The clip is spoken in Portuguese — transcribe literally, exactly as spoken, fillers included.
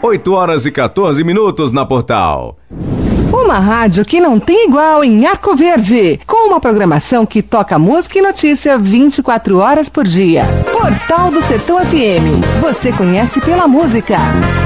oito horas e quatorze minutos na Portal. Uma rádio que não tem igual em Arco Verde, com uma programação que toca música e notícia vinte e quatro horas por dia. Portal do Sertão F M. Você conhece pela música.